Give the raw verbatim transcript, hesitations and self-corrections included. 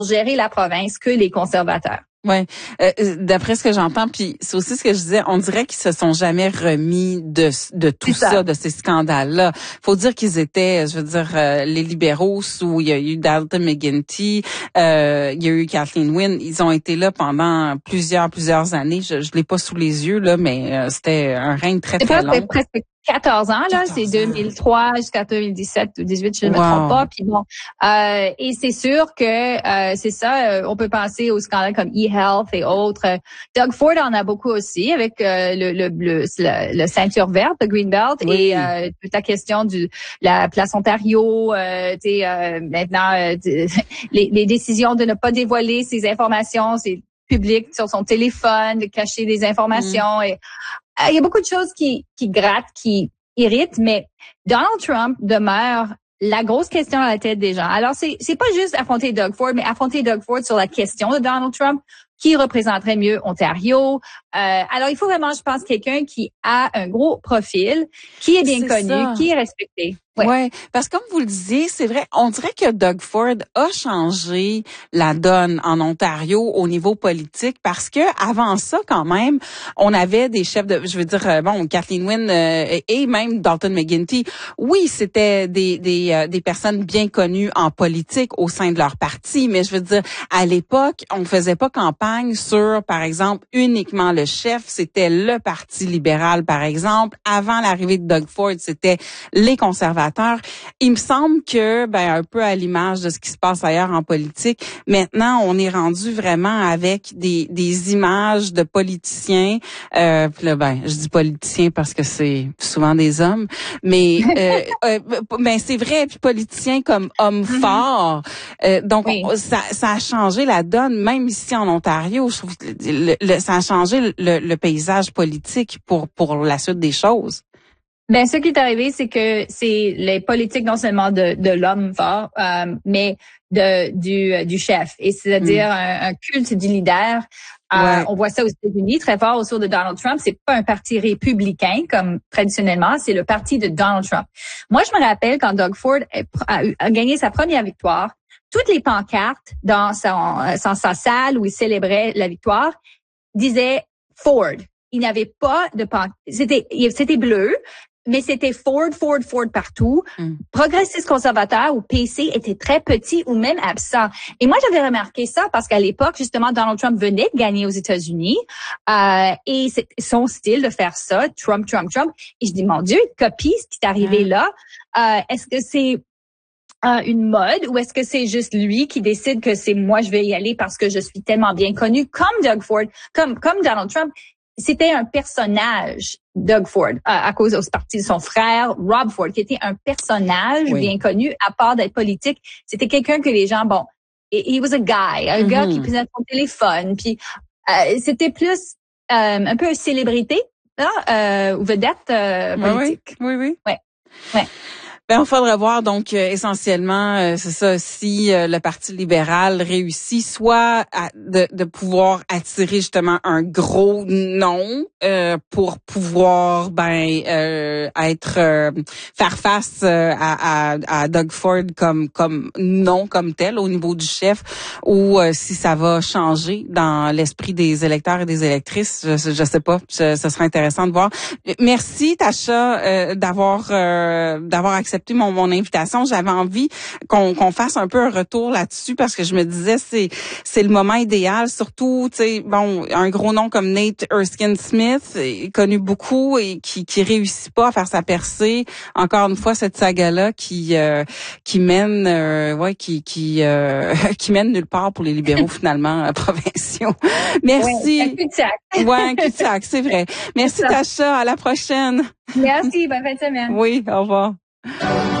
gérer la province que les conservateurs. Ouais, euh, d'après ce que j'entends, puis c'est aussi ce que je disais, on dirait qu'ils se sont jamais remis de de tout ça. ça, de ces scandales-là. Faut dire qu'ils étaient, je veux dire, euh, les libéraux où il y a eu Dalton McGuinty, euh, il y a eu Kathleen Wynne, ils ont été là pendant plusieurs plusieurs années. Je, je l'ai pas sous les yeux là, mais euh, c'était un règne très c'est très long. Presque quatorze ans, là, c'est deux mille trois jusqu'à deux mille dix-sept ou dix-huit, je ne wow. me trompe pas. Puis bon, euh, et c'est sûr que euh, c'est ça, euh, on peut penser aux scandales comme eHealth et autres. Doug Ford en a beaucoup aussi avec euh, le, le, le, le, le ceinture verte, le Greenbelt, oui. et euh, toute la question du la place Ontario, euh, tu sais, euh, maintenant euh, les, les décisions de ne pas dévoiler ces informations, c'est public sur son téléphone, de cacher des informations mm. et il y a beaucoup de choses qui, qui grattent, qui irritent, mais Donald Trump demeure la grosse question à la tête des gens. Alors, c'est, c'est pas juste affronter Doug Ford, mais affronter Doug Ford sur la question de Donald Trump, qui représenterait mieux Ontario. Euh, alors, il faut vraiment, je pense, quelqu'un qui a un gros profil, qui est bien c'est connu, ça. Qui est respecté. Ouais. ouais, parce que comme vous le disiez, c'est vrai, on dirait que Doug Ford a changé la donne en Ontario au niveau politique parce que avant ça, quand même, on avait des chefs de, je veux dire, bon, Kathleen Wynne euh, et même Dalton McGuinty. Oui, c'était des des euh, des personnes bien connues en politique au sein de leur parti, mais je veux dire, à l'époque, on ne faisait pas campagne sur, par exemple, uniquement le chef. C'était le Parti libéral, par exemple. Avant l'arrivée de Doug Ford, c'était les conservateurs. Il me semble que, ben, un peu à l'image de ce qui se passe ailleurs en politique, maintenant, on est rendu vraiment avec des, des images de politiciens. Euh, puis là, ben, je dis politiciens parce que c'est souvent des hommes, mais euh, euh, ben c'est vrai, puis politiciens comme hommes forts. Euh, donc, oui. ça, ça a changé la donne, même ici en Ontario. Je trouve que le, le, ça a changé le, le paysage politique pour pour la suite des choses. Ben, ce qui est arrivé, c'est que c'est les politiques non seulement de, de l'homme fort, euh, mais de du du chef. Et c'est-à-dire mm. un, un culte du leader. Euh, ouais. On voit ça aux États-Unis très fort autour de Donald Trump. C'est pas un parti républicain comme traditionnellement, c'est le parti de Donald Trump. Moi, je me rappelle quand Doug Ford a, a gagné sa première victoire, toutes les pancartes dans son, dans sa salle où il célébrait la victoire disaient Ford. Il n'y avait pas de pancarte. C'était c'était bleu. Mais c'était Ford, Ford, Ford partout. Mm. Progressiste conservateur ou P C était très petit ou même absent. Et moi, j'avais remarqué ça parce qu'à l'époque, justement, Donald Trump venait de gagner aux États-Unis. Euh, et c'est son style de faire ça, Trump, Trump, Trump. Et je dis, mon Dieu, il copie ce qui est arrivé mm. là. Euh, est-ce que c'est euh, une mode ou est-ce que c'est juste lui qui décide que c'est moi, je vais y aller parce que je suis tellement bien connu comme Doug Ford, comme, comme Donald Trump? C'était un personnage, Doug Ford, à, à cause du parti de son frère, Rob Ford, qui était un personnage oui. bien connu, à part d'être politique. C'était quelqu'un que les gens, bon, he was a guy, un mm-hmm. gars qui prenait son téléphone. Puis euh, c'était plus euh, un peu une célébrité, là, euh, ou vedette euh, politique. Oui, oui, oui. Ouais, ouais. Ben, il faudra voir, donc, euh, essentiellement, euh, c'est ça, si euh, le Parti libéral réussit soit à, de, de pouvoir attirer justement un gros nom euh, pour pouvoir, ben, euh, être, euh, faire face euh, à, à, à Doug Ford comme comme nom, comme tel, au niveau du chef, ou euh, si ça va changer dans l'esprit des électeurs et des électrices, je, je sais pas, ce, ce sera intéressant de voir. Merci, Tasha, euh, d'avoir euh, d'avoir accepté Mon, mon invitation. J'avais envie qu'on, qu'on fasse un peu un retour là-dessus parce que je me disais c'est c'est le moment idéal, surtout tu sais bon un gros nom comme Nate Erskine Smith, connu beaucoup et qui qui réussit pas à faire sa percée. Encore une fois cette saga-là qui euh, qui mène euh, ouais qui qui euh, qui mène nulle part pour les libéraux finalement euh, provinciaux. Merci. Ouais, un cul-de-sac. Ouais, un cul-de-sac, c'est vrai. Merci Tasha, à la prochaine. Merci, bonne fin de semaine. Oui, au revoir.